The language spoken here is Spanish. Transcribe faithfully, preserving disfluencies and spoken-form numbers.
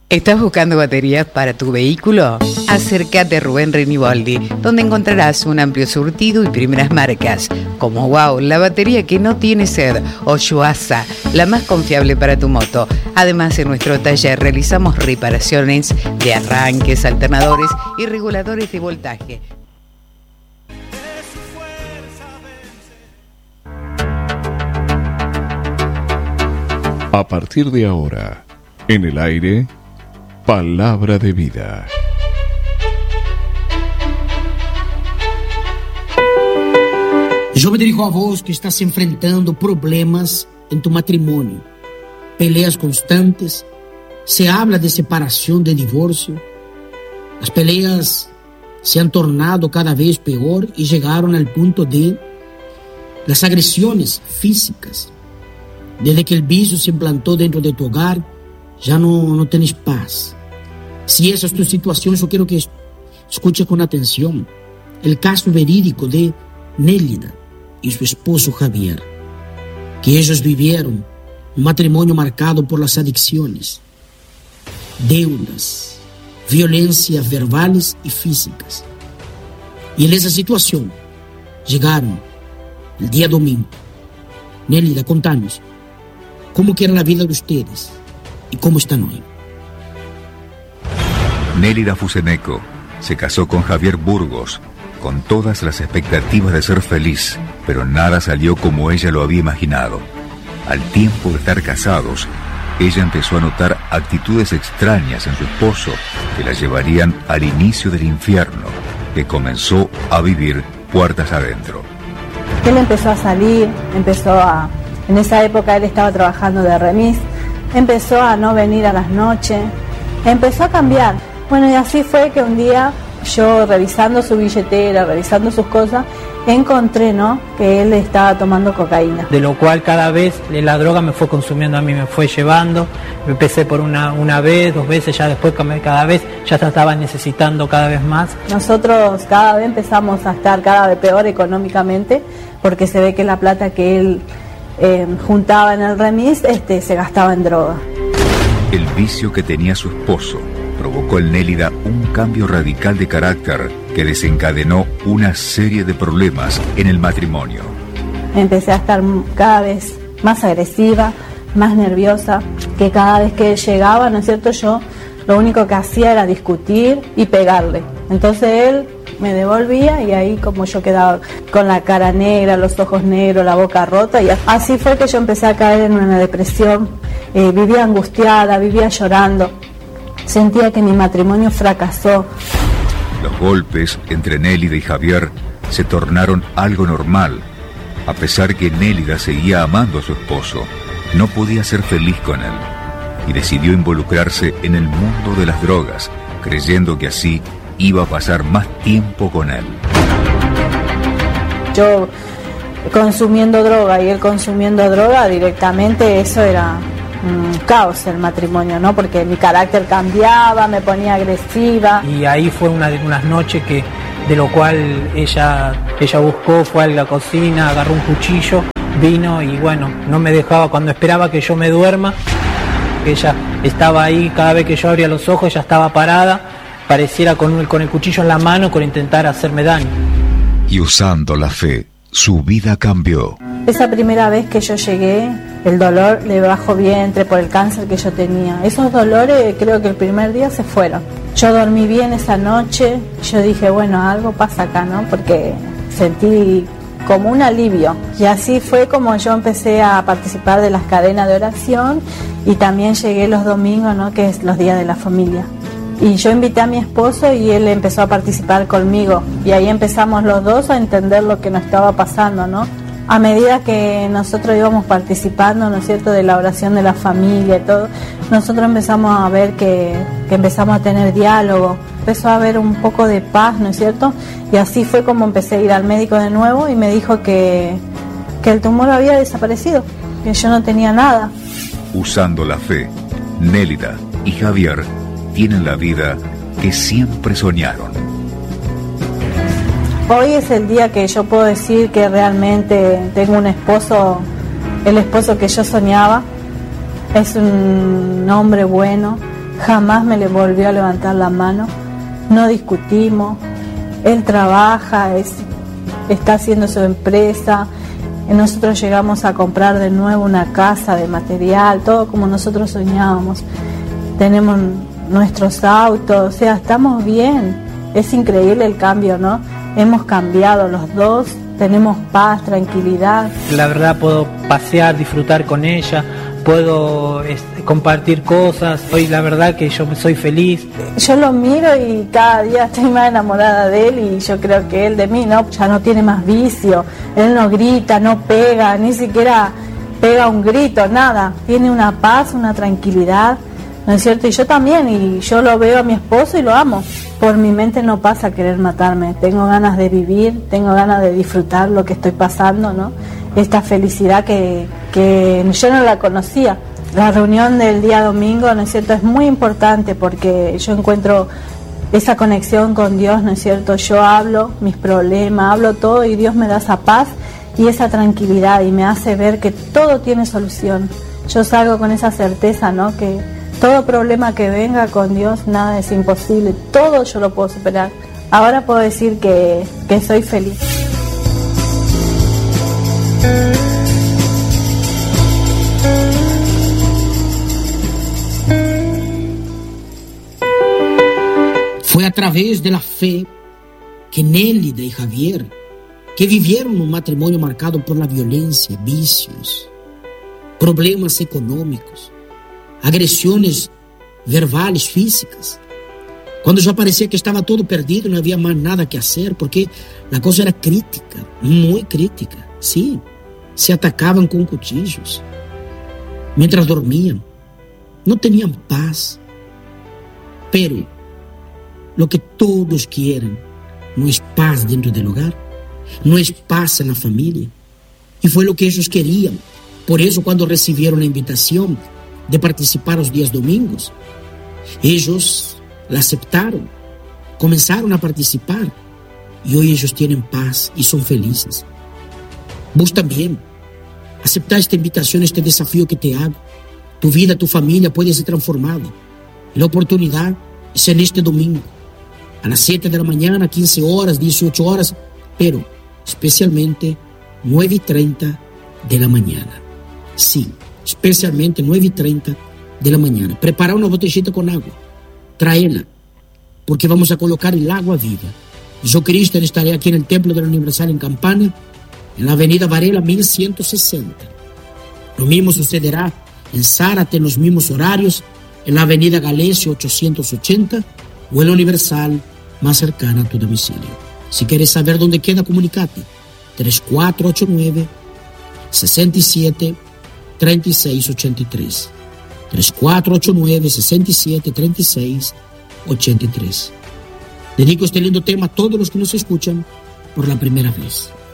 ¿Estás buscando baterías para tu vehículo? Acércate a Rubén Reniboldi, donde encontrarás un amplio surtido y primeras marcas, como Wow, la batería que no tiene sed, o Yuasa, la más confiable para tu moto. Además, en nuestro taller realizamos reparaciones de arranques, alternadores y reguladores de voltaje. A partir de ahora, en el aire, Palabra de Vida. Yo me dirijo a vos que estás enfrentando problemas en tu matrimonio, peleas constantes, se habla de separación, de divorcio. Las peleas se han tornado cada vez peor y llegaron al punto de las agresiones físicas. Desde que el vicio se implantó dentro de tu hogar, ya no, no tienes paz. Si esa es tu situación, yo quiero que escuche con atención el caso verídico de Nélida y su esposo Javier, que ellos vivieron un matrimonio marcado por las adicciones, deudas, violencias verbales y físicas. Y en esa situación llegaron el día domingo. Nélida, contanos, ¿cómo que era la vida de ustedes y cómo están hoy? Nélida Fuseneco se casó con Javier Burgos, con todas las expectativas de ser feliz, pero nada salió como ella lo había imaginado. Al tiempo de estar casados, ella empezó a notar actitudes extrañas en su esposo que la llevarían al inicio del infierno, que comenzó a vivir puertas adentro. Él empezó a salir, empezó a... En esa época él estaba trabajando de remis, empezó a no venir a las noches, empezó a cambiar. Bueno, y así fue que un día yo, revisando su billetera, revisando sus cosas, encontré, ¿no?, que él estaba tomando cocaína. De lo cual cada vez la droga me fue consumiendo a mí, me fue llevando. Empecé por una, una vez, dos veces, ya después cada vez ya estaba necesitando cada vez más. Nosotros cada vez empezamos a estar cada vez peor económicamente, porque se ve que la plata que él eh, juntaba en el remis este, se gastaba en droga. El vicio que tenía su esposo provocó en Nélida un cambio radical de carácter que desencadenó una serie de problemas en el matrimonio. Empecé a estar cada vez más agresiva, más nerviosa, que cada vez que él llegaba, ¿no es cierto?, yo lo único que hacía era discutir y pegarle. Entonces él me devolvía y ahí como yo quedaba con la cara negra, los ojos negros, la boca rota, y así fue que yo empecé a caer en una depresión. Eh, vivía angustiada, vivía llorando. Sentía que mi matrimonio fracasó. Los golpes entre Nélida y Javier se tornaron algo normal. A pesar que Nélida seguía amando a su esposo, no podía ser feliz con él y decidió involucrarse en el mundo de las drogas, creyendo que así iba a pasar más tiempo con él. Yo consumiendo droga y él consumiendo droga, directamente eso era un caos el matrimonio, ¿no? Porque mi carácter cambiaba, me ponía agresiva. Y ahí fue una de unas noches que de lo cual ella ella buscó, fue a la cocina, agarró un cuchillo, vino y bueno, no me dejaba, cuando esperaba que yo me duerma, ella estaba ahí, cada vez que yo abría los ojos ella estaba parada, pareciera con el, con el cuchillo en la mano, con intentar hacerme daño. Y usando la fe, su vida cambió. Esa primera vez que yo llegué, el dolor de bajo vientre por el cáncer que yo tenía, esos dolores creo que el primer día se fueron. Yo dormí bien esa noche, yo dije, bueno, algo pasa acá, ¿no? Porque sentí como un alivio. Y así fue como yo empecé a participar de las cadenas de oración y también llegué los domingos, ¿no?, que es los días de la familia. Y yo invité a mi esposo y él empezó a participar conmigo. Y ahí empezamos los dos a entender lo que nos estaba pasando, ¿no? A medida que nosotros íbamos participando, ¿no es cierto?, de la oración de la familia y todo, nosotros empezamos a ver que, que empezamos a tener diálogo, empezó a haber un poco de paz, ¿no es cierto? Y así fue como empecé a ir al médico de nuevo y me dijo que, que el tumor había desaparecido, que yo no tenía nada. Usando la fe, Nélida y Javier tienen la vida que siempre soñaron. Hoy es el día que yo puedo decir que realmente tengo un esposo, el esposo que yo soñaba. Es un hombre bueno, jamás me le volvió a levantar la mano, no discutimos, él trabaja, es, está haciendo su empresa, nosotros llegamos a comprar de nuevo una casa de material, todo como nosotros soñábamos, tenemos nuestros autos, o sea, estamos bien, es increíble el cambio, ¿no? Hemos cambiado los dos, tenemos paz, tranquilidad. La verdad puedo pasear, disfrutar con ella, puedo este, compartir cosas, hoy la verdad que yo soy feliz. Yo lo miro y cada día estoy más enamorada de él y yo creo que él de mí, ¿no? Ya no tiene más vicio, él no grita, no pega, ni siquiera pega un grito, nada, tiene una paz, una tranquilidad, ¿no es cierto? Y yo también, y yo lo veo a mi esposo y lo amo. Por mi mente no pasa querer matarme, tengo ganas de vivir, tengo ganas de disfrutar lo que estoy pasando, ¿no? Esta felicidad que, que yo no la conocía. La reunión del día domingo, ¿no es cierto?, es muy importante porque yo encuentro esa conexión con Dios, ¿no es cierto? Yo hablo mis problemas, hablo todo y Dios me da esa paz y esa tranquilidad y me hace ver que todo tiene solución. Yo salgo con esa certeza, ¿no?, que todo problema que venga con Dios, nada es imposible, todo yo lo puedo superar. Ahora puedo decir que, que soy feliz. Fue a través de la fe que Nélida y Javier, que vivieron un matrimonio marcado por la violencia, vicios, problemas económicos, agresiones verbales, físicas, cuando ya parecía que estaba todo perdido, no había más nada que hacer, porque la cosa era crítica, muy crítica, sí, se atacaban con cuchillos, mientras dormían, no tenían paz, pero lo que todos quieren no es paz dentro del hogar, no es paz en la familia, y fue lo que ellos querían. Por eso, cuando recibieron la invitación de participar los días domingos, ellos la aceptaron, comenzaron a participar y hoy ellos tienen paz y son felices. Vos también aceptar esta invitación, este desafío que te hago. Tu vida, tu familia puede ser transformada. La oportunidad es en este domingo, a las siete de la mañana, quince horas, dieciocho horas, pero especialmente nueve y treinta de la mañana. Sí, especialmente nueve y treinta de la mañana. Prepara una botellita con agua, tráela, porque vamos a colocar el agua viva. Yo, Cristian, estaré aquí en el Templo de la Universal en Campana, en la avenida Varela mil ciento sesenta. Lo mismo sucederá en Zárate, en los mismos horarios, en la avenida Galecio ochocientos ochenta o en la Universal más cercana a tu domicilio. Si quieres saber dónde queda, comunicate. tres cuatro ocho nueve, seis siete, tres seis ocho tres. tres cuatro ocho nueve, seis siete, tres seis ocho tres. Dedico este lindo tema a todos los que nos escuchan por la primera vez.